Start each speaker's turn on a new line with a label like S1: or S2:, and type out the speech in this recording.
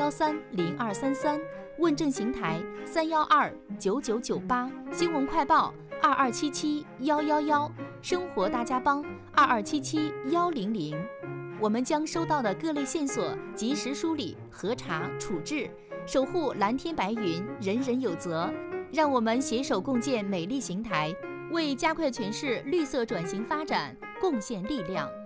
S1: 3130233，问政邢台3129998，新闻快报22771111，生活大家帮22771000。我们将收到的各类线索及时梳理、核查、处置，守护蓝天白云，人人有责。让我们携手共建美丽邢台，为加快全市绿色转型发展贡献力量。